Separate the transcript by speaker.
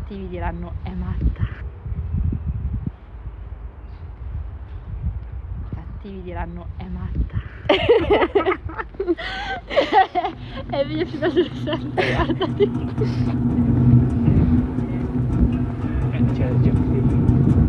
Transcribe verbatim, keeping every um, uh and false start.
Speaker 1: cattivi diranno è matta. I cattivi diranno è matta. È il mio fidanzato, guardati.